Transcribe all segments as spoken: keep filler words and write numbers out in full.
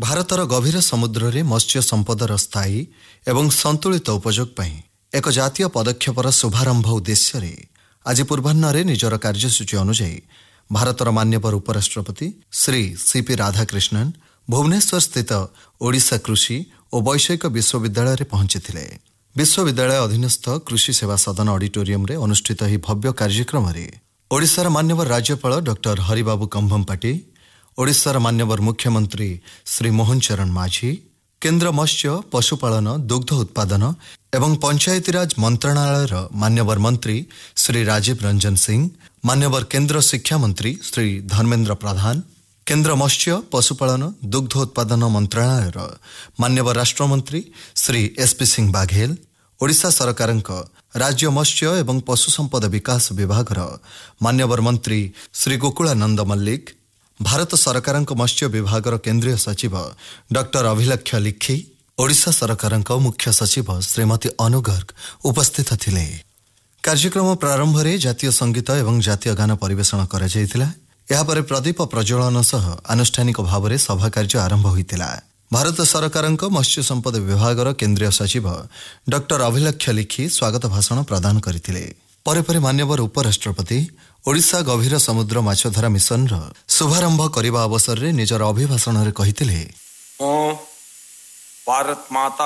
ଭାରତର ଗଭୀର ସମୁଦ୍ରରେ ମତ୍ସ୍ୟ ସମ୍ପଦର ସ୍ଥାୟୀ ଏବଂ ସନ୍ତୁଳିତ ଉପଯୋଗ ପାଇଁ ଏକ ଜାତୀୟ ପଦକ୍ଷେପର ଶୁଭାରମ୍ଭ ଉଦ୍ଦେଶ୍ୟରେ ଆଜି ପୂର୍ବାହ୍ନରେ ନିଜର କାର୍ଯ୍ୟସୂଚୀ ଅନୁଯାୟୀ ଭାରତର ମାନ୍ୟବର ଉପରାଷ୍ଟ୍ରପତି ଶ୍ରୀ ସିପି ରାଧାକ୍ରିଷ୍ଣନ ଭୁବନେଶ୍ୱର ସ୍ଥିତ ଓଡ଼ିଶା କୃଷି ଓ ବୈଷୟିକ ବିଶ୍ୱବିଦ୍ୟାଳୟରେ ପହଞ୍ଚିଥିଲେ। ବିଶ୍ୱବିଦ୍ୟାଳୟ ଅଧୀନସ୍ଥ କୃଷି ସେବା ସଦନ ଅଡିଟୋରିୟମରେ ଅନୁଷ୍ଠିତ ଏହି ଭବ୍ୟ କାର୍ଯ୍ୟକ୍ରମରେ ଓଡ଼ିଶାର ମାନ୍ୟବର ରାଜ୍ୟପାଳ ଡକ୍ଟର ହରିବାବୁ କମ୍ଭମପାଟି, ଓଡ଼ିଶାର ମାନ୍ୟବର ମୁଖ୍ୟମନ୍ତ୍ରୀ ଶ୍ରୀ ମୋହନ ଚରଣ ମାଝୀ, କେନ୍ଦ୍ର ମତ୍ସ୍ୟ ପଶୁପାଳନ ଦୁଗ୍ଧ ଉତ୍ପାଦନ ଏବଂ ପଞ୍ଚାୟତିରାଜ ମନ୍ତ୍ରଣାଳୟର ମାନ୍ୟବର ମନ୍ତ୍ରୀ ଶ୍ରୀ ରାଜୀବ ରଞ୍ଜନ ସିଂ, ମାନ୍ୟବର କେନ୍ଦ୍ର ଶିକ୍ଷାମନ୍ତ୍ରୀ ଶ୍ରୀ ଧର୍ମେନ୍ଦ୍ର ପ୍ରଧାନ, କେନ୍ଦ୍ର ମତ୍ସ୍ୟ ପଶୁପାଳନ ଦୁଗ୍ଧ ଉତ୍ପାଦନ ମନ୍ତ୍ରଣାଳୟର ମାନ୍ୟବର ରାଷ୍ଟ୍ରମନ୍ତ୍ରୀ ଶ୍ରୀ ଏସ୍ପି ସିଂ ବାଘେଲ, ଓଡ଼ିଶା ସରକାରଙ୍କ ରାଜ୍ୟ ମତ୍ସ୍ୟ ଏବଂ ପଶୁ ସମ୍ପଦ ବିକାଶ ବିଭାଗର ମାନ୍ୟବର ମନ୍ତ୍ରୀ ଶ୍ରୀ ଗୋକୁଳାନନ୍ଦ ମଲ୍ଲିକ, ଭାରତ ସରକାରଙ୍କ ମତ୍ସ୍ୟ ବିଭାଗର କେନ୍ଦ୍ରୀୟ ସଚିବ ଡକ୍ଟର ଅଭିଲକ୍ଷ ଲିଖି, ଓଡ଼ିଶା ସରକାରଙ୍କ ମୁଖ୍ୟ ସଚିବ ଶ୍ରୀମତୀ ଅନୁ ଗର୍ଗ ଉପସ୍ଥିତ ଥିଲେ। କାର୍ଯ୍ୟକ୍ରମ ପ୍ରାରମ୍ଭରେ ଜାତୀୟ ସଙ୍ଗୀତ ଏବଂ ଜାତୀୟ ଗାନ ପରିବେଷଣ କରାଯାଇଥିଲା। ଏହାପରେ ପ୍ରଦୀପ ପ୍ରଜ୍ୱଳନ ସହ ଆନୁଷ୍ଠାନିକ ଭାବରେ ସଭା କାର୍ଯ୍ୟ ଆରମ୍ଭ ହୋଇଥିଲା। ଭାରତ ସରକାରଙ୍କ ମତ୍ସ୍ୟ ସମ୍ପଦ ବିଭାଗର କେନ୍ଦ୍ରୀୟ ସଚିବ ଡକ୍ଟର ଅଭିଲକ୍ଷ ଲିଖି ସ୍ୱାଗତ ଭାଷଣ ପ୍ରଦାନ କରିଥିଲେ। ପରେ ପରେ ମାନ୍ୟବର ଉପରାଷ୍ଟ୍ରପତି ଓଡ଼ିଶା ଗଭୀର ସମୁଦ୍ର ମାଛଧରା ମିଶନର ଶୁଭାରମ୍ଭ କରିବା ଅବସରରେ ନିଜର ଅଭିଭାଷଣରେ କହିଥିଲେ, ମୁଁ ଭାରତ ମାତା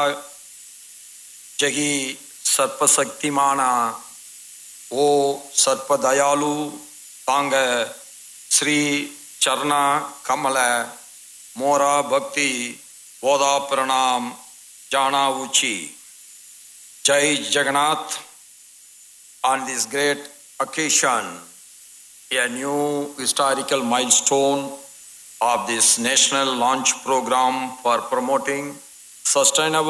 ଜଗି ସର୍ବଶକ୍ତିମାନ ଓ ସର୍ବଦୟାଳୁ ତାଙ୍ଗ ଶ୍ରୀ ଚରଣ କମଳ ମୋର ଭକ୍ତି ବୋଧ ପ୍ରଣାମ ଜଣାଉଛି। ଜୟ Jagannath. On this great occasion, a new historical milestone of this national launch program for promoting sustainable